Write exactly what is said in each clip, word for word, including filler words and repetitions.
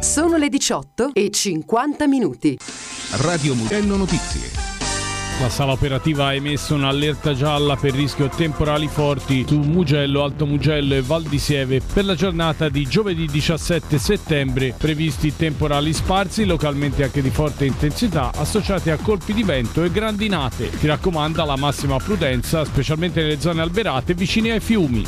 Sono le diciotto e cinquanta minuti. Radio Mugello Notizie. La sala operativa ha emesso un'allerta gialla per rischio temporali forti su Mugello, Alto Mugello e Val di Sieve per la giornata di giovedì diciassette settembre. Previsti temporali sparsi, localmente anche di forte intensità, associati a colpi di vento e grandinate. Si raccomanda la massima prudenza, specialmente nelle zone alberate vicine ai fiumi.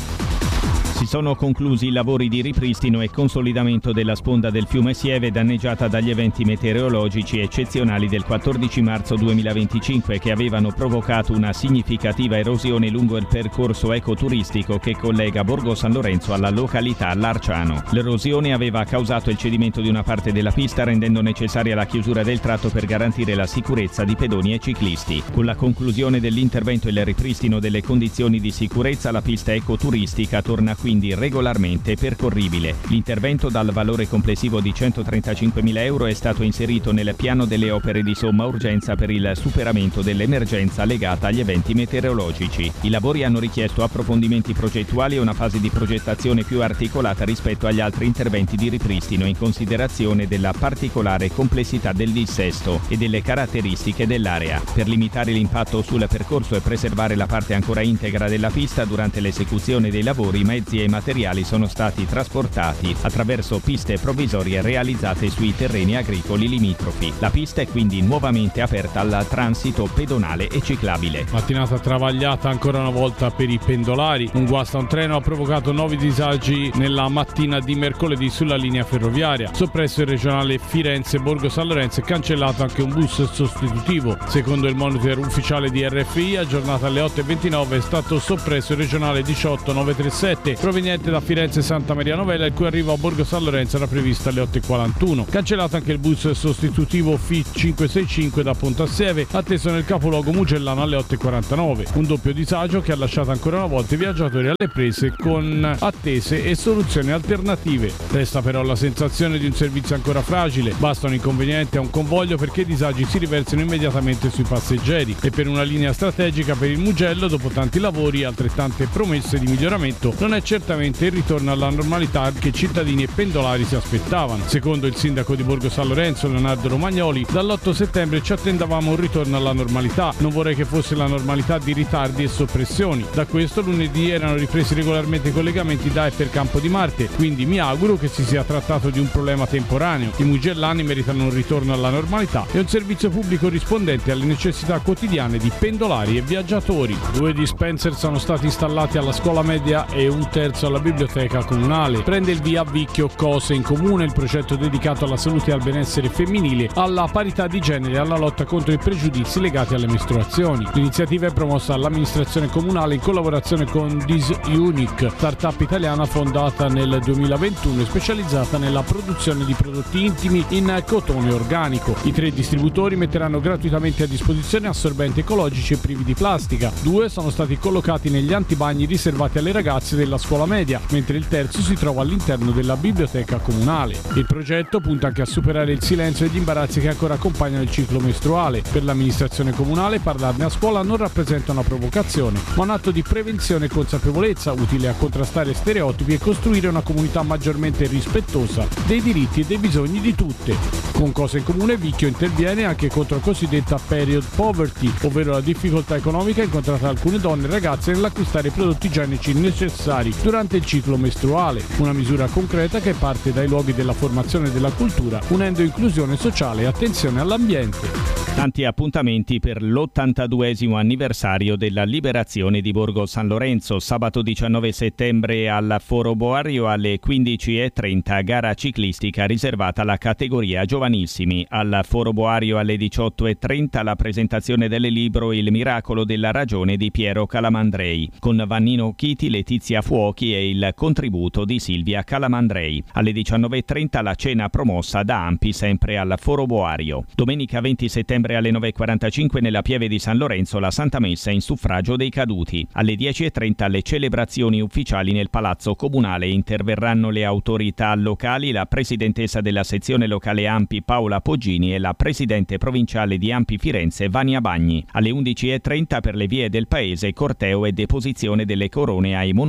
Si sono conclusi i lavori di ripristino e consolidamento della sponda del fiume Sieve danneggiata dagli eventi meteorologici eccezionali del quattordici marzo duemilaventicinque che avevano provocato una significativa erosione lungo il percorso ecoturistico che collega Borgo San Lorenzo alla località Larciano. L'erosione aveva causato il cedimento di una parte della pista, rendendo necessaria la chiusura del tratto per garantire la sicurezza di pedoni e ciclisti. Con la conclusione dell'intervento e il ripristino delle condizioni di sicurezza, la pista ecoturistica torna quindi regolarmente percorribile. L'intervento, dal valore complessivo di centotrentacinquemila euro, è stato inserito nel piano delle opere di somma urgenza per il superamento dell'emergenza legata agli eventi meteorologici. I lavori hanno richiesto approfondimenti progettuali e una fase di progettazione più articolata rispetto agli altri interventi di ripristino, in considerazione della particolare complessità del dissesto e delle caratteristiche dell'area. Per limitare l'impatto sul percorso e preservare la parte ancora integra della pista, durante l'esecuzione dei lavori, mezzi e materiali sono stati trasportati attraverso piste provvisorie realizzate sui terreni agricoli limitrofi. La pista è quindi nuovamente aperta al transito pedonale e ciclabile. Mattinata travagliata ancora una volta per i pendolari. Un guasto a un treno ha provocato nuovi disagi nella mattina di mercoledì sulla linea ferroviaria. Soppresso il regionale Firenze-Borgo San Lorenzo e cancellato anche un bus sostitutivo. Secondo il monitor ufficiale di R F I, aggiornato alle otto e ventinove, è stato soppresso il regionale diciotto novecentotrentasette proveniente da Firenze Santa Maria Novella, il cui arrivo a Borgo San Lorenzo era previsto alle otto e quarantuno. Cancellato anche il bus sostitutivo F I cinquecentosessantacinque da Pontassieve, atteso nel capoluogo mugellano alle otto e quarantanove. Un doppio disagio che ha lasciato ancora una volta i viaggiatori alle prese con attese e soluzioni alternative. Resta però la sensazione di un servizio ancora fragile. Basta un inconveniente a un convoglio perché i disagi si riversano immediatamente sui passeggeri. E per una linea strategica per il Mugello, dopo tanti lavori e altrettante promesse di miglioramento, non è certamente il ritorno alla normalità che cittadini e pendolari si aspettavano. Secondo il sindaco di Borgo San Lorenzo, Leonardo Romagnoli, dall'otto settembre ci attendavamo un ritorno alla normalità. Non vorrei che fosse la normalità di ritardi e soppressioni. Da questo lunedì erano ripresi regolarmente i collegamenti da e per Campo di Marte, quindi mi auguro che si sia trattato di un problema temporaneo. I mugellani meritano un ritorno alla normalità e un servizio pubblico rispondente alle necessità quotidiane di pendolari e viaggiatori. Due dispenser sono stati installati alla scuola media e un terzo alla biblioteca comunale. Prende il via a Vicchio Cose in Comune, il progetto dedicato alla salute e al benessere femminile, alla parità di genere e alla lotta contro i pregiudizi legati alle mestruazioni. L'iniziativa è promossa dall'amministrazione comunale in collaborazione con Disunic, startup italiana fondata nel duemilaventuno e specializzata nella produzione di prodotti intimi in cotone organico. I tre distributori metteranno gratuitamente a disposizione assorbenti ecologici e privi di plastica. Due sono stati collocati negli antibagni riservati alle ragazze della scuola media, mentre il terzo si trova all'interno della biblioteca comunale. Il progetto punta anche a superare il silenzio e gli imbarazzi che ancora accompagnano il ciclo mestruale. Per l'amministrazione comunale parlarne a scuola non rappresenta una provocazione, ma un atto di prevenzione e consapevolezza utile a contrastare stereotipi e costruire una comunità maggiormente rispettosa dei diritti e dei bisogni di tutte. Con Cose in Comune, Vicchio interviene anche contro la cosiddetta period poverty, ovvero la difficoltà economica incontrata da alcune donne e ragazze nell'acquistare i prodotti igienici necessari durante il ciclo mestruale, una misura concreta che parte dai luoghi della formazione e della cultura, unendo inclusione sociale e attenzione all'ambiente. Tanti appuntamenti per l'ottantaduesimo anniversario della liberazione di Borgo San Lorenzo. Sabato diciannove settembre al Foro Boario alle quindici e trenta, gara ciclistica riservata alla categoria giovanissimi. Al Foro Boario alle diciotto e trenta la presentazione del libro Il miracolo della ragione di Piero Calamandrei, con Vannino Chiti, Letizia Fuochi e il contributo di Silvia Calamandrei. Alle diciannove e trenta la cena promossa da Ampi, sempre al Foro Boario. Domenica venti settembre alle nove e quarantacinque nella Pieve di San Lorenzo la Santa Messa in suffragio dei caduti. Alle dieci e trenta le celebrazioni ufficiali nel Palazzo Comunale. Interverranno le autorità locali, la presidentessa della sezione locale Ampi Paola Poggini e la presidente provinciale di Ampi Firenze Vania Bagni. Alle undici e trenta per le vie del paese corteo e deposizione delle corone ai monumenti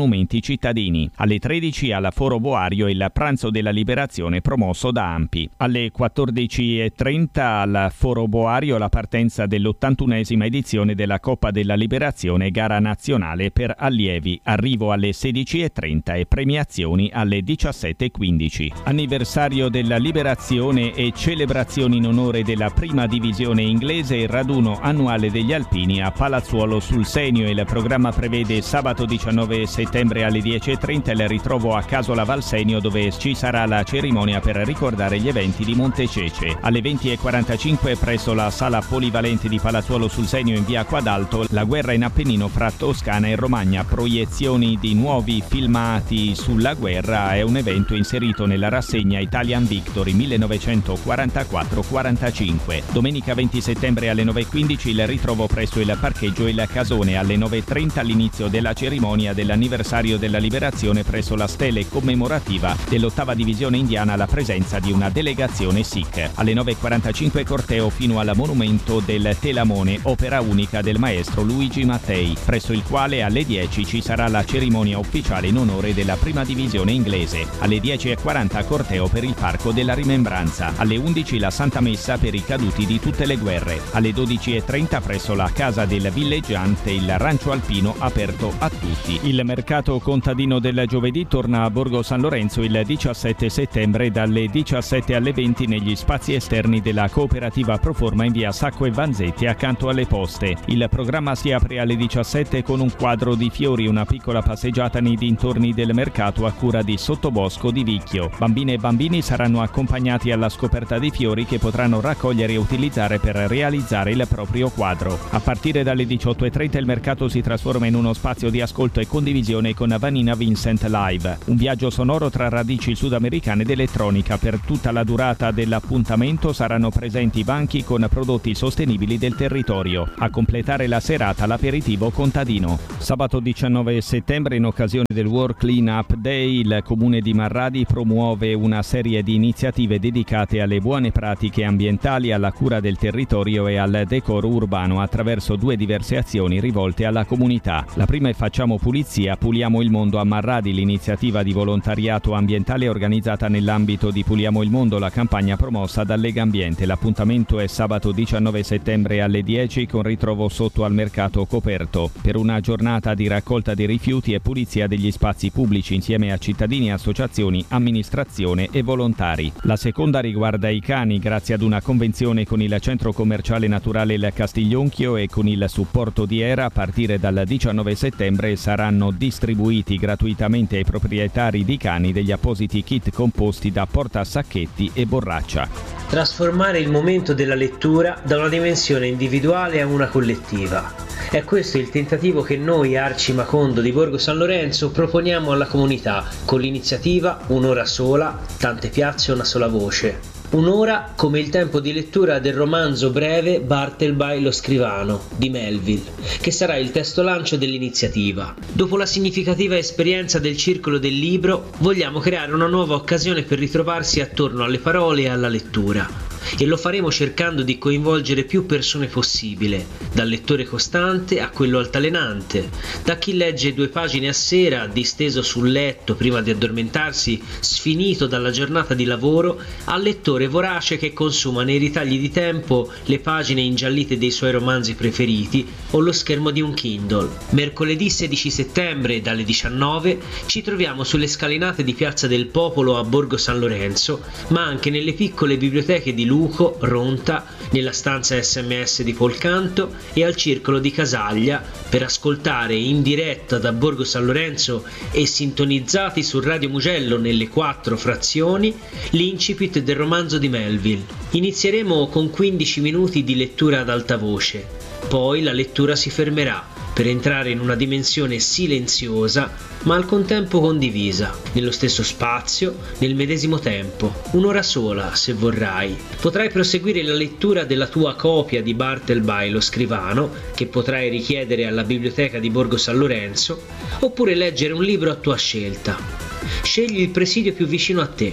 cittadini. Alle tredici al Foro Boario il pranzo della liberazione promosso da Ampi. Alle quattordici e trenta al Foro Boario la partenza dell'ottantunesima edizione della Coppa della Liberazione, gara nazionale per allievi. Arrivo alle sedici e trenta e premiazioni alle diciassette e quindici. Anniversario della liberazione e celebrazioni in onore della prima divisione inglese, il raduno annuale degli alpini a Palazzuolo sul Senio. Il programma prevede sabato diciannove settembre alle dieci e trenta il ritrovo a Casola Val Senio, dove ci sarà la cerimonia per ricordare gli eventi di Montecece. Alle venti e quarantacinque presso la sala polivalente di Palazzuolo sul Senio in via Quadalto, la guerra in Appennino fra Toscana e Romagna, proiezioni di nuovi filmati sulla guerra. È un evento inserito nella rassegna Italian Victory millenovecentoquarantaquattro quarantacinque. Domenica venti settembre alle nove e quindici il ritrovo presso il parcheggio Il Casone. Alle nove e trenta l'inizio della cerimonia dell'anniversario della liberazione presso la stele commemorativa dell'ottava divisione indiana alla presenza di una delegazione Sikh. Alle nove e quarantacinque corteo fino al monumento del Telamone, opera unica del maestro Luigi Mattei, presso il quale alle dieci ci sarà la cerimonia ufficiale in onore della prima divisione inglese. Alle dieci e quaranta corteo per il Parco della Rimembranza. Alle undici la Santa Messa per i caduti di tutte le guerre. Alle dodici e trenta presso la Casa del Villeggiante il rancio alpino aperto a tutti. Il mercato contadino del giovedì torna a Borgo San Lorenzo il diciassette settembre dalle diciassette alle venti negli spazi esterni della cooperativa Proforma in via Sacco e Vanzetti accanto alle poste. Il programma si apre alle diciassette con un quadro di fiori, una piccola passeggiata nei dintorni del mercato a cura di Sottobosco di Vicchio. Bambine e bambini saranno accompagnati alla scoperta di fiori che potranno raccogliere e utilizzare per realizzare il proprio quadro. A partire dalle diciotto e trenta il mercato si trasforma in uno spazio di ascolto e condivisione con Vanina Vincent Live, un viaggio sonoro tra radici sudamericane ed elettronica. Per tutta la durata dell'appuntamento saranno presenti banchi con prodotti sostenibili del territorio. A completare la serata l'aperitivo contadino. Sabato diciannove settembre, in occasione del World Clean Up Day, il Comune di Marradi promuove una serie di iniziative dedicate alle buone pratiche ambientali, alla cura del territorio e al decoro urbano attraverso due diverse azioni rivolte alla comunità. La prima è Facciamo pulizia, puliamo il mondo a Marradi, l'iniziativa di volontariato ambientale organizzata nell'ambito di Puliamo il mondo, la campagna promossa da Legambiente. L'appuntamento è sabato diciannove settembre alle dieci con ritrovo sotto al mercato coperto per una giornata di raccolta dei rifiuti e pulizia degli spazi pubblici insieme a cittadini, associazioni, amministrazione e volontari. La seconda riguarda i cani, grazie ad una convenzione con il centro commerciale naturale Il Castiglionchio e con il supporto di Era. A partire dal diciannove settembre saranno distribuiti gratuitamente ai proprietari di cani degli appositi kit composti da portasacchetti e borraccia. Trasformare il momento della lettura da una dimensione individuale a una collettiva. È questo il tentativo che noi Arci Macondo di Borgo San Lorenzo proponiamo alla comunità con l'iniziativa Un'ora sola, tante piazze, una sola voce. Un'ora come il tempo di lettura del romanzo breve Bartleby lo scrivano di Melville, che sarà il testo lancio dell'iniziativa. Dopo la significativa esperienza del Circolo del Libro, vogliamo creare una nuova occasione per ritrovarsi attorno alle parole e alla lettura. E lo faremo cercando di coinvolgere più persone possibile, dal lettore costante a quello altalenante, da chi legge due pagine a sera disteso sul letto prima di addormentarsi, sfinito dalla giornata di lavoro, al lettore vorace che consuma nei ritagli di tempo le pagine ingiallite dei suoi romanzi preferiti o lo schermo di un Kindle. Mercoledì sedici settembre dalle diciannove ci troviamo sulle scalinate di Piazza del Popolo a Borgo San Lorenzo, ma anche nelle piccole biblioteche di Luco, Ronta, nella stanza S M S di Polcanto e al Circolo di Casaglia per ascoltare in diretta da Borgo San Lorenzo e sintonizzati su Radio Mugello nelle quattro frazioni l'incipit del romanzo di Melville. Inizieremo con quindici minuti di lettura ad alta voce, poi la lettura si fermerà per entrare in una dimensione silenziosa ma al contempo condivisa, nello stesso spazio, nel medesimo tempo, un'ora sola se vorrai. Potrai proseguire la lettura della tua copia di Bartleby lo scrivano, che potrai richiedere alla biblioteca di Borgo San Lorenzo, oppure leggere un libro a tua scelta. Scegli il presidio più vicino a te.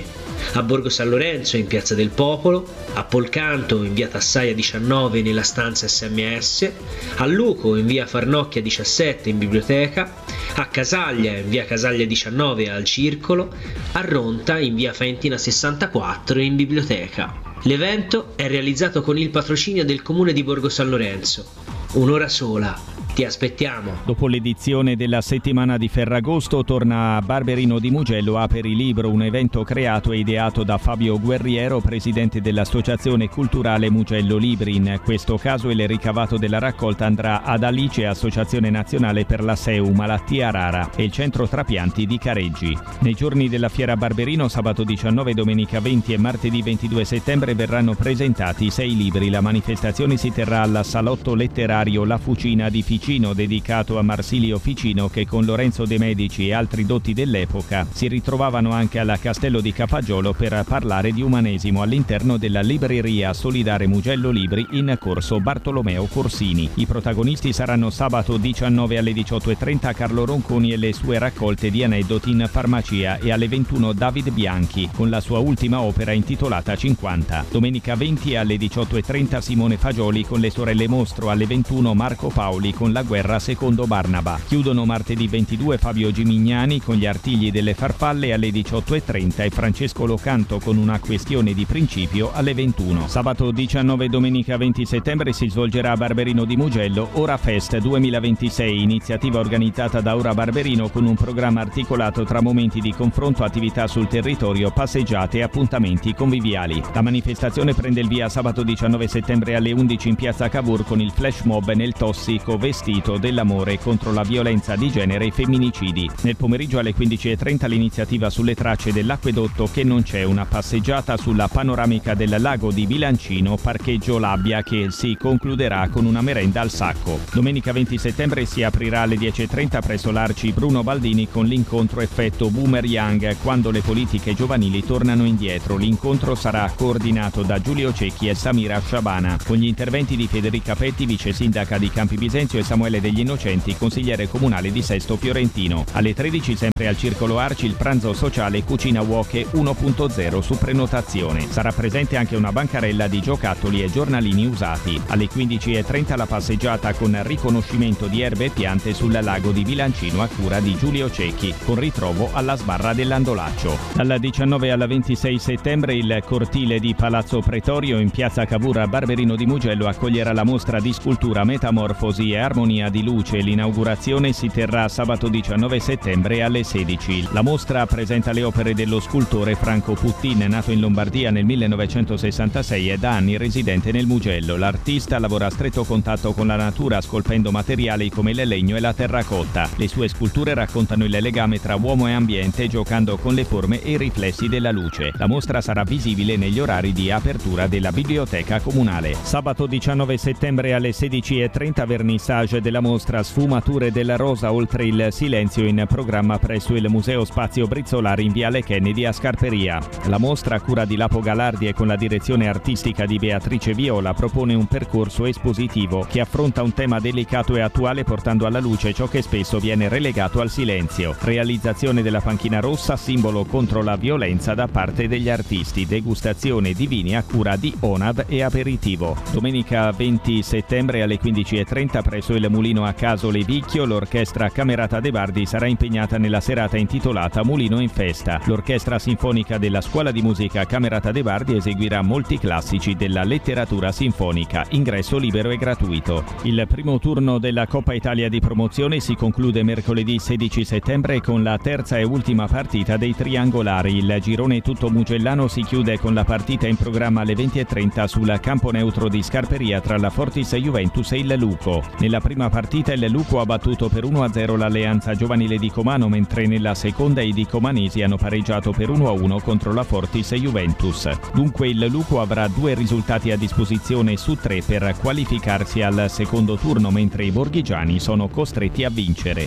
a Borgo San Lorenzo in Piazza del Popolo, a Polcanto in via Tassaia diciannove nella stanza S M S, a Luco in via Farnocchia diciassette in biblioteca, a Casaglia in via Casaglia diciannove al Circolo, a Ronta in via Faentina sessantaquattro in biblioteca. L'evento è realizzato con il patrocinio del Comune di Borgo San Lorenzo. Un'ora sola. Ti aspettiamo. Dopo l'edizione della settimana di Ferragosto torna a Barberino di Mugello Aperi Libro, un evento creato e ideato da Fabio Guerriero, presidente dell'Associazione Culturale Mugello Libri. In questo caso il ricavato della raccolta andrà ad Alice, Associazione Nazionale per la S E U Malattia Rara, e il Centro Trapianti di Careggi. Nei giorni della Fiera Barberino, sabato diciannove, domenica venti e martedì ventidue settembre verranno presentati sei libri. La manifestazione si terrà al Salotto Letterario La Fucina di Ficino, dedicato a Marsilio Ficino, che con Lorenzo De Medici e altri dotti dell'epoca si ritrovavano anche al Castello di Cafaggiolo per parlare di umanesimo all'interno della libreria solidale Mugello Libri in corso Bartolomeo Corsini. I protagonisti saranno sabato diciannove alle diciotto e trenta Carlo Ronconi e le sue raccolte di aneddoti in farmacia, e alle ventuno David Bianchi con la sua ultima opera intitolata cinquanta. Domenica venti alle diciotto e trenta Simone Fagioli con le sorelle Mostro, alle ventuno Marco Paoli con La guerra secondo Barnaba. Chiudono martedì ventidue Fabio Gimignani con Gli artigli delle farfalle alle diciotto e trenta e Francesco Locanto con Una questione di principio alle ventuno. Sabato diciannove e domenica venti settembre si svolgerà a Barberino di Mugello Ora Fest duemilaventisei, iniziativa organizzata da Ora Barberino con un programma articolato tra momenti di confronto, attività sul territorio, passeggiate e appuntamenti conviviali. La manifestazione prende il via sabato diciannove settembre alle undici in piazza Cavour con il flash mob nel tossico vestito dell'amore contro la violenza di genere e i femminicidi. Nel pomeriggio alle quindici e trenta l'iniziativa Sulle tracce dell'acquedotto che non c'è, una passeggiata sulla panoramica del lago di Bilancino, parcheggio Labbia, che si concluderà con una merenda al sacco. Domenica venti settembre si aprirà alle dieci e trenta presso l'Arci Bruno Baldini con l'incontro effetto Boomerang, quando le politiche giovanili tornano indietro. L'incontro sarà coordinato da Giulio Cecchi e Samira Sciabana, con gli interventi di Federica Petti, vice sindaca di Campi Bisenzio, e Samuele Degli Innocenti, consigliere comunale di Sesto Fiorentino. Alle tredici, sempre al Circolo Arci, il pranzo sociale Cucina Uoche uno punto zero su prenotazione. Sarà presente anche una bancarella di giocattoli e giornalini usati. Alle quindici e trenta la passeggiata con riconoscimento di erbe e piante sul lago di Bilancino a cura di Giulio Cecchi, con ritrovo alla sbarra dell'Andolaccio. Dal diciannove al ventisei settembre il cortile di Palazzo Pretorio in piazza Cavour a Barberino di Mugello accoglierà la mostra di scultura Metamorfosi e Armonia di luce. L'inaugurazione si terrà sabato diciannove settembre alle sedici. La mostra presenta le opere dello scultore Franco Puttin, nato in Lombardia nel millenovecentosessantasei e da anni residente nel Mugello. L'artista lavora a stretto contatto con la natura, scolpendo materiali come il legno e la terracotta. Le sue sculture raccontano il legame tra uomo e ambiente, giocando con le forme e i riflessi della luce. La mostra sarà visibile negli orari di apertura della biblioteca comunale. Sabato diciannove settembre alle sedici e trenta vernissage della mostra Sfumature della Rosa oltre il silenzio, in programma presso il Museo Spazio Brizzolari in Viale Kennedy a Scarperia. La mostra, a cura di Lapo Galardi e con la direzione artistica di Beatrice Viola, propone un percorso espositivo che affronta un tema delicato e attuale, portando alla luce ciò che spesso viene relegato al silenzio. Realizzazione della panchina rossa, simbolo contro la violenza da parte degli artisti. Degustazione di vini a cura di Onav e aperitivo. Domenica venti settembre alle quindici e trenta presso il Mulino a Caso Levicchio l'orchestra Camerata De Bardi sarà impegnata nella serata intitolata Mulino in Festa. L'orchestra sinfonica della Scuola di Musica Camerata De Bardi eseguirà molti classici della letteratura sinfonica. Ingresso libero e gratuito. Il primo turno della Coppa Italia di promozione si conclude mercoledì sedici settembre con la terza e ultima partita dei triangolari. Il girone tutto mugellano si chiude con la partita in programma alle venti e trenta sul campo neutro di Scarperia tra la Fortis Juventus e il Luco. Nella prima partita il Luco ha battuto per uno a zero l'Alleanza Giovanile di Comano, mentre nella seconda i dicomanesi hanno pareggiato per uno a uno contro la Fortis Juventus. Dunque il Luco avrà due risultati a disposizione su tre per qualificarsi al secondo turno, mentre i borghigiani sono costretti a vincere.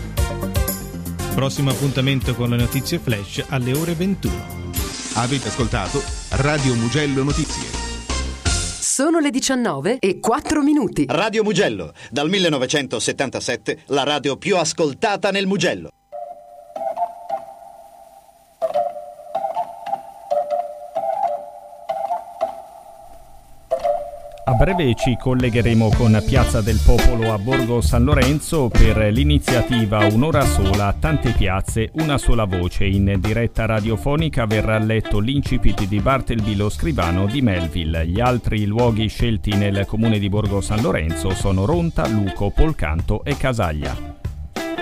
Prossimo appuntamento con le notizie flash alle ore ventuno. Avete ascoltato Radio Mugello Notizie. Sono le diciannove e quattro minuti. Radio Mugello, dal millenovecentosettantasette la radio più ascoltata nel Mugello. A breve ci collegheremo con Piazza del Popolo a Borgo San Lorenzo per l'iniziativa Un'ora sola, tante piazze, una sola voce. In diretta radiofonica verrà letto l'incipit di Bartleby lo scrivano di Melville. Gli altri luoghi scelti nel comune di Borgo San Lorenzo sono Ronta, Luco, Polcanto e Casaglia.